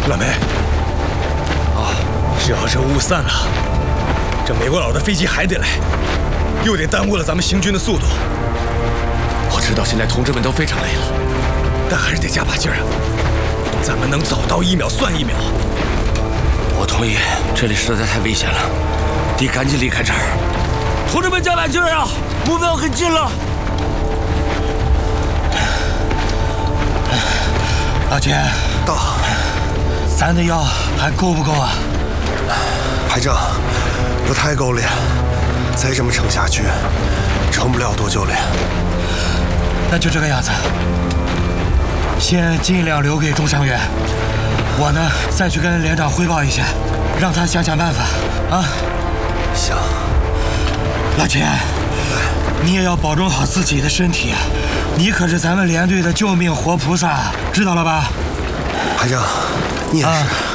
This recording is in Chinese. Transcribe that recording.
蓝莓，只要这雾散了，这美国佬的飞机还得来，又得耽误了咱们行军的速度。 我知道现在同志们都非常累了， 但还是得加把劲儿啊！咱们能早到1秒算1秒。 我同意，这里实在太危险了，得赶紧离开这儿。同志们加把劲儿啊！目标很近了。 老钱， 到， 咱的药还够不够啊？ 排长，不太够了，再这么撑下去，撑不了多久了。 那就这个样子，先尽量留给中伤员。我呢，再去跟连长汇报一下，让他想想办法啊。 行。 老钱，你也要保重好自己的身体啊！你可是咱们连队的救命活菩萨，知道了吧？ 排长，你也是。